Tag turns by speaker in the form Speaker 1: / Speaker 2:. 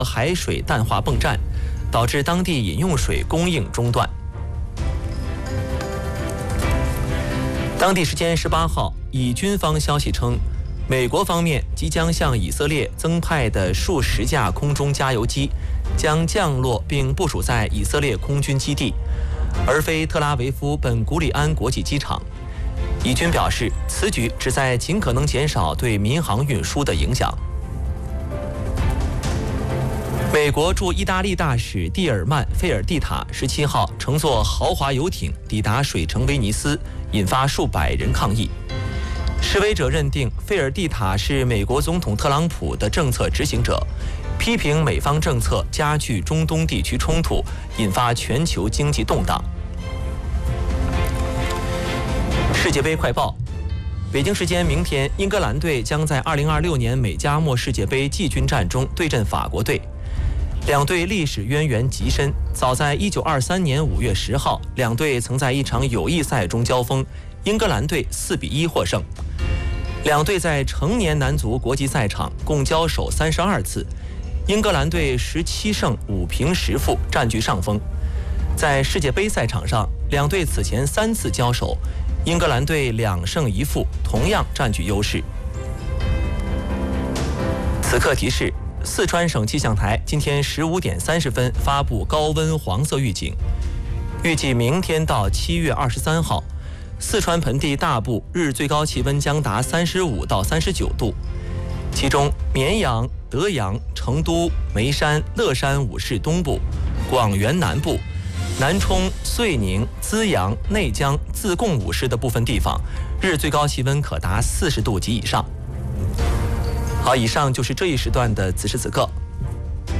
Speaker 1: 海水淡化泵站，导致当地饮用水供应中断。当地时间18号，以军方消息称，美国方面即将向以色列增派的数十架空中加油机将降落并部署在以色列空军基地，而非特拉维夫本古里安国际机场。以军表示，此举旨在尽可能减少对民航运输的影响。美国驻意大利大使蒂尔曼·费尔蒂塔17号乘坐豪华游艇抵达水城威尼斯，引发数百人抗议。示威者认定费尔蒂塔是美国总统特朗普的政策执行者，批评美方政策加剧中东地区冲突，引发全球经济动荡。世界杯快报：北京时间明天，英格兰队将在2026年美加墨世界杯季军战中对阵法国队。两队历史渊源极深，早在1923年5月10号，两队曾在一场友谊赛中交锋，英格兰队4比1获胜。两队在成年男足国际赛场共交手32次，英格兰队17胜5平10负，占据上风。在世界杯赛场上，两队此前3次交手，英格兰队2胜1负，同样占据优势。此刻提示：四川省气象台今天15点30分发布高温黄色预警，预计明天到7月23号，四川盆地大部日最高气温将达35到39度，其中绵阳、德阳、成都、眉山、乐山5市东部、广元南部、南充、遂宁、资阳、内江、自贡5市的部分地方，日最高气温可达40度及以上。好，以上就是这一时段的此时此刻。